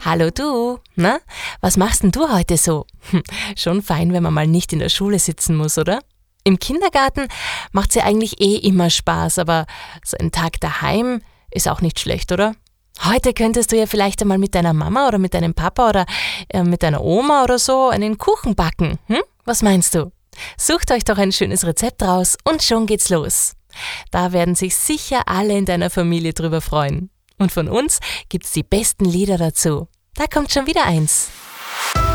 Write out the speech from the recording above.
Hallo du, na, was machst denn du heute so? Schon fein, wenn man mal nicht in der Schule sitzen muss, oder? Im Kindergarten macht's ja eigentlich immer Spaß, aber so ein Tag daheim ist auch nicht schlecht, oder? Heute könntest du ja vielleicht einmal mit deiner Mama oder mit deinem Papa oder mit deiner Oma oder so einen Kuchen backen. Was meinst du? Sucht euch doch ein schönes Rezept raus und schon geht's los. Da werden sich sicher alle in deiner Familie drüber freuen. Und von uns gibt's die besten Lieder dazu. Da kommt schon wieder eins.